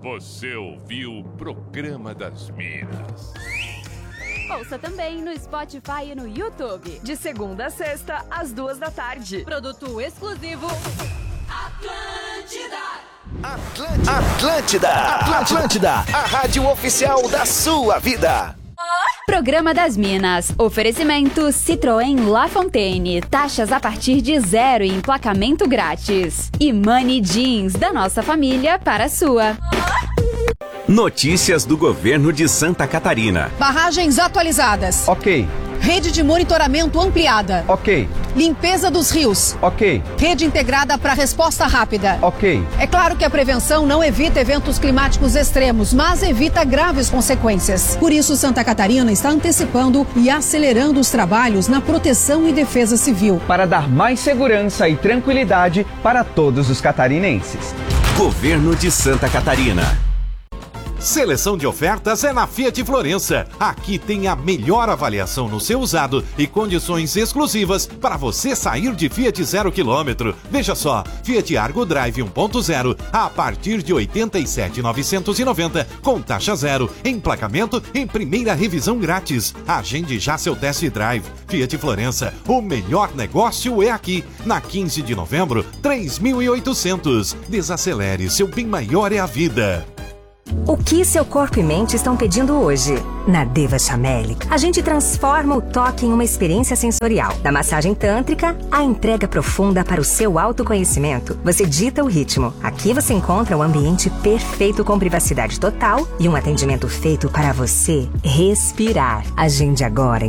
Você ouviu o Programa das Minas. Ouça também no Spotify e no YouTube. De segunda a sexta, às 14h. Produto exclusivo Atlântida, a rádio oficial da sua vida. Programa das Minas. Oferecimento Citroën La Fontaine. Taxas a partir de 0 e emplacamento grátis. E Money Jeans, da nossa família para a sua. Notícias do governo de Santa Catarina. Barragens atualizadas. Ok. Rede de monitoramento ampliada. Ok. Limpeza dos rios. Ok. Rede integrada para resposta rápida. Ok. É claro que a prevenção não evita eventos climáticos extremos, mas evita graves consequências. Por isso, Santa Catarina está antecipando e acelerando os trabalhos na proteção e defesa civil. Para dar mais segurança e tranquilidade para todos os catarinenses. Governo de Santa Catarina. Seleção de ofertas é na Fiat Florença. Aqui tem a melhor avaliação no seu usado e condições exclusivas para você sair de Fiat 0 km. Veja só, Fiat Argo Drive 1.0 a partir de R$ 87.990 com taxa zero, emplacamento em primeira revisão grátis. Agende já seu test drive. Fiat Florença, o melhor negócio é aqui. Na 15 de novembro, 3.800. Desacelere, seu bem maior é a vida. O que seu corpo e mente estão pedindo hoje? Na Deva Chameli, a gente transforma o toque em uma experiência sensorial. Da massagem tântrica à entrega profunda para o seu autoconhecimento, você dita o ritmo. Aqui você encontra o ambiente perfeito com privacidade total e um atendimento feito para você respirar. Agende agora em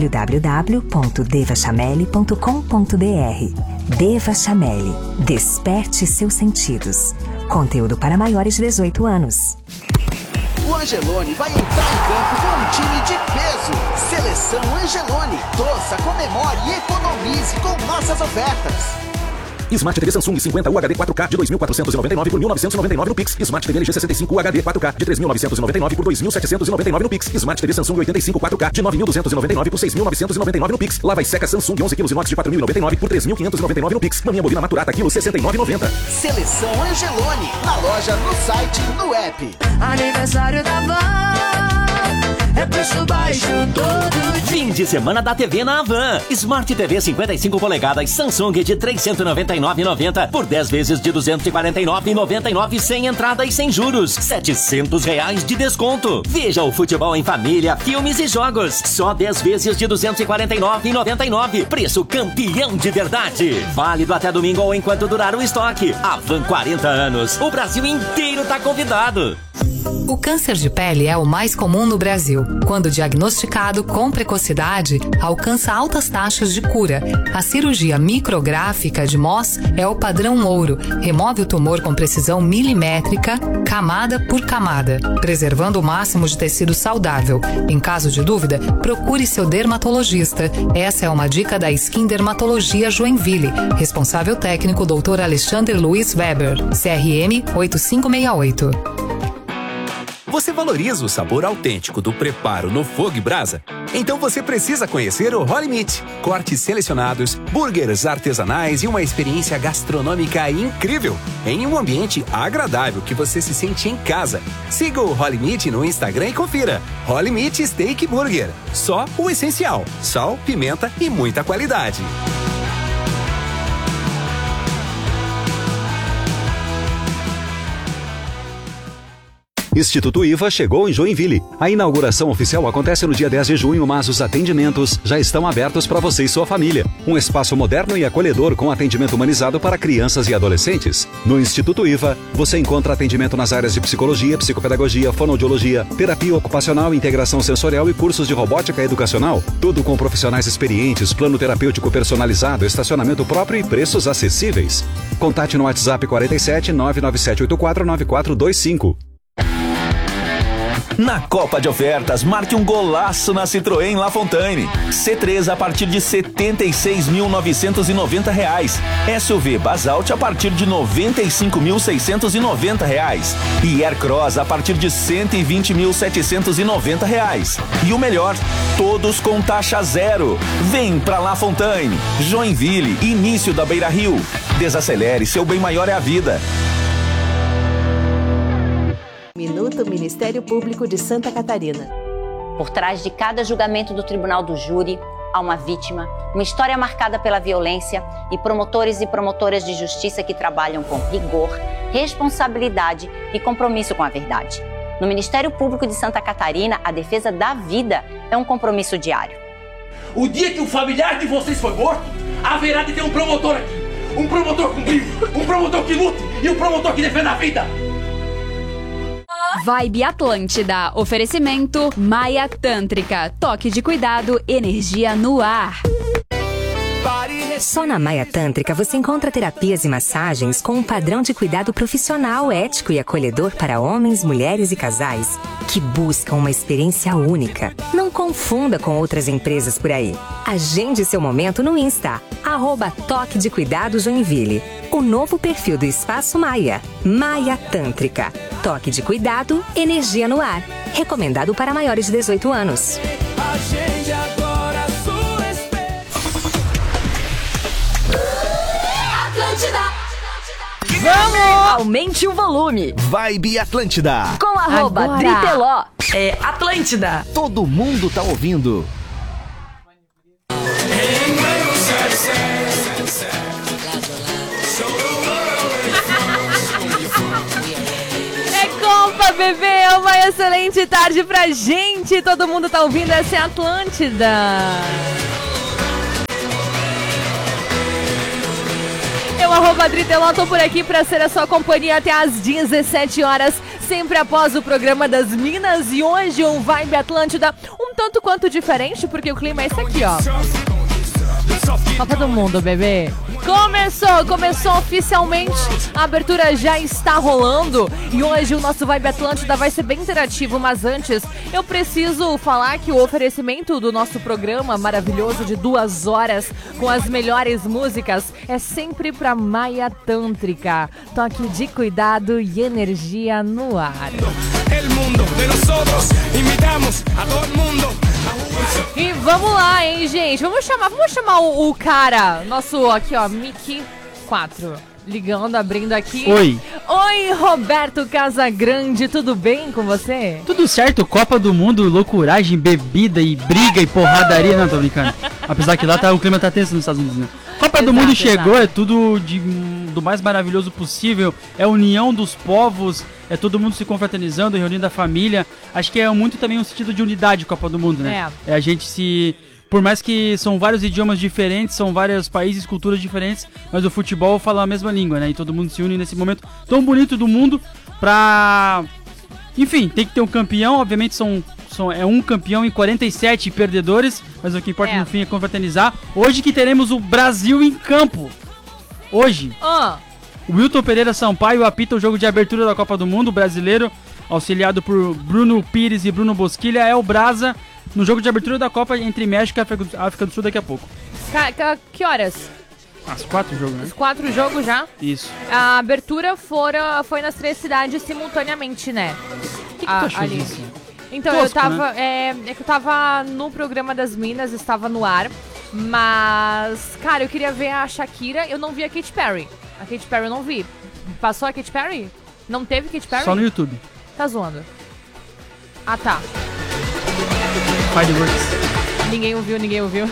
www.devachameli.com.br. Deva Chameli. Desperte seus sentidos. Conteúdo para maiores de 18 anos. O Angelone vai entrar em campo com um time de peso. Seleção Angelone. Torça, comemore e economize com nossas ofertas. Smart TV Samsung 50 UHD 4K de 2.499 por 1.999 no Pix. Smart TV LG 65 UHD 4K de 3.999 por 2.799 no Pix. Smart TV Samsung 85 4K de 9.299 por 6.999 no Pix. Lava e seca Samsung 11 kg inox de 4.099 por 3.599 no Pix. Maminha bovina maturata quilo 69,90. Seleção Angelone. Na loja, no site, no app. Aniversário da Van. É preço baixo todo dia. Fim de semana da TV na Havan. Smart TV 55 polegadas Samsung de 399,90 por 10 vezes de 249,99 sem entrada e sem juros. R$700 de desconto. Veja o futebol em família, filmes e jogos. Só 10 vezes de 249,99. Preço campeão de verdade. Válido até domingo ou enquanto durar o estoque. Havan 40 anos. O Brasil inteiro tá convidado. O câncer de pele é o mais comum no Brasil. Quando diagnosticado com precocidade, alcança altas taxas de cura. A cirurgia micrográfica de Mohs é o padrão ouro. Remove o tumor com precisão milimétrica, camada por camada, preservando o máximo de tecido saudável. Em caso de dúvida, procure seu dermatologista. Essa é uma dica da Skin Dermatologia Joinville. Responsável técnico Dr. Alexander Luiz Weber, CRM 8568. Você valoriza o sabor autêntico do preparo no fogo e brasa? Então você precisa conhecer o Holy Meat. Cortes selecionados, burgers artesanais e uma experiência gastronômica incrível em um ambiente agradável que você se sente em casa. Siga o Holy Meat no Instagram e confira. Holy Meat Steak Burger. Só o essencial: sal, pimenta e muita qualidade. Instituto IVA chegou em Joinville. A inauguração oficial acontece no dia 10 de junho, mas os atendimentos já estão abertos para você e sua família. Um espaço moderno e acolhedor com atendimento humanizado para crianças e adolescentes. No Instituto IVA, você encontra atendimento nas áreas de psicologia, psicopedagogia, fonoaudiologia, terapia ocupacional, integração sensorial e cursos de robótica educacional. Tudo com profissionais experientes, plano terapêutico personalizado, estacionamento próprio e preços acessíveis. Contate no WhatsApp 47 99784 9425. Na Copa de Ofertas, marque um golaço na Citroën La Fontaine. C3 a partir de R$ 76.990. SUV Basalt a partir de R$ 95.690. E Aircross a partir de R$ 120.790. E o melhor, todos com taxa zero. Vem pra La Fontaine. Joinville, início da Beira Rio. Desacelere, seu bem maior é a vida. do Ministério Público de Santa Catarina. Por trás de cada julgamento do Tribunal do Júri, há uma vítima, uma história marcada pela violência e promotores e promotoras de justiça que trabalham com rigor, responsabilidade e compromisso com a verdade. No Ministério Público de Santa Catarina, a defesa da vida é um compromisso diário. O dia que o familiar de vocês for morto, haverá de ter um promotor aqui. Um promotor com brilho, um promotor que lute e um promotor que defenda a vida. Vibe Atlântida. Oferecimento Maia Tântrica. Toque de cuidado, energia no ar. Só na Maia Tântrica você encontra terapias e massagens com um padrão de cuidado profissional, ético e acolhedor para homens, mulheres e casais que buscam uma experiência única. Não confunda com outras empresas por aí. Agende seu momento no Insta, @Toque de Cuidado Joinville. O novo perfil do Espaço Maia. Maia Tântrica. Toque de cuidado, energia no ar. Recomendado para maiores de 18 anos. Agende agora a sua Vamos! Aumente o volume. Vibe Atlântida. Com @Driteló. É Atlântida. Todo mundo tá ouvindo. Compa, bebê, é uma excelente tarde pra gente. Todo mundo tá ouvindo, essa é a Atlântida. Eu, @Driteló, tô por aqui pra ser a sua companhia até às 17 horas, sempre após o programa das Minas. E hoje um Vibe Atlântida um tanto quanto diferente, porque o clima é esse aqui, ó. Copa do Mundo, bebê. Começou oficialmente, a abertura já está rolando e hoje o nosso Vibe Atlântida vai ser bem interativo, mas antes eu preciso falar que o oferecimento do nosso programa maravilhoso de 2 horas com as melhores músicas é sempre pra Maia Tântrica. Toque de cuidado e energia no ar. E vamos lá, hein, gente? Vamos chamar o cara, nosso aqui, ó, Mickey 4. Ligando, abrindo aqui. Oi, Roberto Casagrande, tudo bem com você? Tudo certo, Copa do Mundo, loucuragem, bebida e briga e porradaria. Não, tô brincando. Apesar que lá o clima tá tenso nos Estados Unidos, né? Copa do Mundo chegou, é tudo do mais maravilhoso possível. É a união dos povos, é todo mundo se confraternizando, reunindo a família. Acho que é muito também um sentido de unidade Copa do Mundo, né? É a gente se... Por mais que são vários idiomas diferentes, são vários países, culturas diferentes, mas o futebol fala a mesma língua, né? E todo mundo se une nesse momento tão bonito do mundo pra... Enfim, tem que ter um campeão, obviamente é um campeão e 47 perdedores, mas o que importa no fim é confraternizar. Hoje que teremos o Brasil em campo. Hoje. O Wilton Pereira Sampaio apita o jogo de abertura da Copa do Mundo brasileiro, auxiliado por Bruno Pires e Bruno Bosquilha, é o Brasa, no jogo de abertura da Copa entre México e África do Sul daqui a pouco. Que horas? Às 4 jogos, né? Os 4 jogos já? Isso. A abertura foi nas 3 cidades simultaneamente, né? O que tu achou disso? Então, tosco, eu tava... Né? É que eu tava no programa das Minas, estava no ar. Mas, cara, eu queria ver a Shakira, eu não vi a Katy Perry. A Katy Perry eu não vi. Passou a Katy Perry? Não teve Katy Perry? Só no YouTube. Tá zoando. Ah, tá. Fireworks. Ninguém ouviu.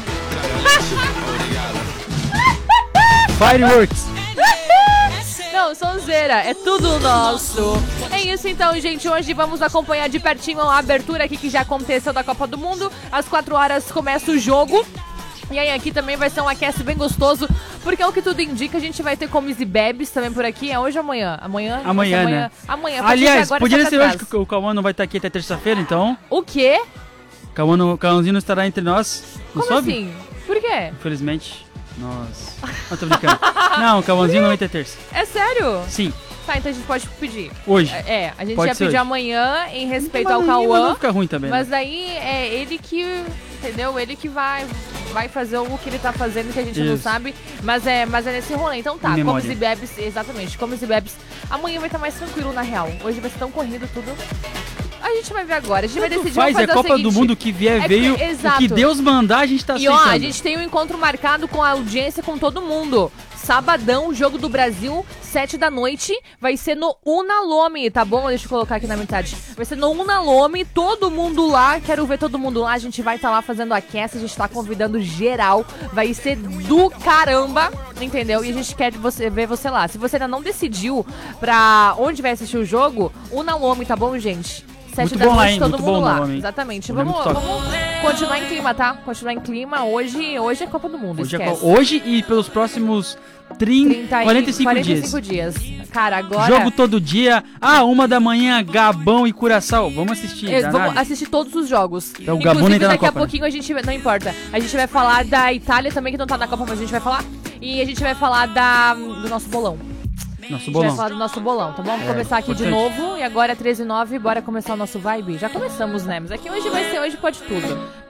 Fireworks. Não, sonzeira, é tudo nosso. É isso então, gente, hoje vamos acompanhar de pertinho a abertura aqui que já aconteceu da Copa do Mundo. Às 4 horas começa o jogo. E aí aqui também vai ser um aquece bem gostoso, porque é o que tudo indica, a gente vai ter comes e bebes também por aqui. É hoje ou amanhã? Amanhã, né? Amanhã. Aliás, podia ser hoje que o Cauã não vai estar aqui até terça-feira, então... O quê? O Cauãzinho não estará entre nós. Não Como soube? assim? Por quê? Infelizmente. Nossa. Não, tô brincando. Não, o Cauãzinho não vai ter terça. É sério? Sim. Tá, então a gente pode pedir. Hoje. A gente pode ia pedir hoje. Amanhã em respeito ao Cauã. Não fica ruim também. Mas né? daí é ele que, entendeu? Ele que vai fazer o que ele tá fazendo, que a gente não sabe. Mas é nesse rolê. Então tá, comes e bebes, exatamente, comes e bebes. Amanhã vai estar mais tranquilo, na real. Hoje vai ser tão corrido tudo. A gente vai ver agora, a gente vai decidir. Faz, é Copa do Mundo, que vier, veio. Exato. O que Deus mandar, a gente tá aceitando. E ó, a gente tem um encontro marcado com a audiência, com todo mundo. Sabadão, jogo do Brasil, 7 da noite, vai ser no Unalome, tá bom? Deixa eu colocar aqui na metade. Vai ser no Unalome, todo mundo lá, quero ver todo mundo lá, a gente vai estar lá fazendo a cast, a gente tá convidando geral, vai ser do caramba, entendeu? E a gente quer ver você lá. Se você ainda não decidiu pra onde vai assistir o jogo, Unalome, tá bom, gente? 7 da noite, todo mundo lá. Exatamente. Vamos continuar em clima, tá? Continuar em clima. Hoje é Copa do Mundo, hoje e pelos próximos 45 dias. Cara, agora... Jogo todo dia, 1 da manhã, Gabão e Curaçao. Vamos assistir. Vamos assistir todos os jogos. Então, o Gabão nem tá na daqui Copa, a pouquinho a gente... Não importa. A gente vai falar da Itália também, que não tá na Copa, mas a gente vai falar. E a gente vai falar do nosso bolão. A gente vai falar do nosso bolão, tá bom? Vamos começar aqui de novo. E agora é 13h09, bora começar o nosso vibe? Já começamos, né? Mas aqui hoje pode tudo.